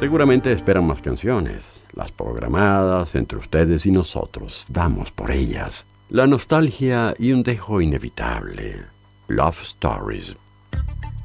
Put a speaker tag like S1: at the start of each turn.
S1: Seguramente esperan más canciones, las programadas entre ustedes y nosotros. Vamos por ellas. La nostalgia y un dejo inevitable. Love Stories,